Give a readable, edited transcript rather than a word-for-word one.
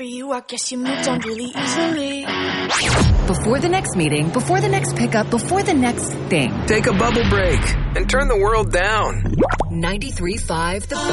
for you. I guess you moved on really easily. Before the next meeting, before the next pickup, before the next thing. Take a bubble break and turn the world down. 93.5 The